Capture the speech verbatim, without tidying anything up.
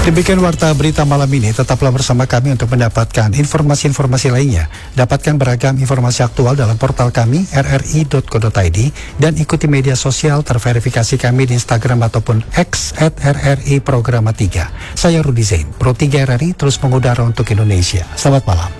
Demikian warta berita malam ini. Tetaplah bersama kami untuk mendapatkan informasi-informasi lainnya. Dapatkan beragam informasi aktual dalam portal kami r r i dot co dot i d dan ikuti media sosial terverifikasi kami di Instagram ataupun X at r r i programa tiga. Saya Rudi Zain, Pro tiga R R I terus mengudara untuk Indonesia. Selamat malam.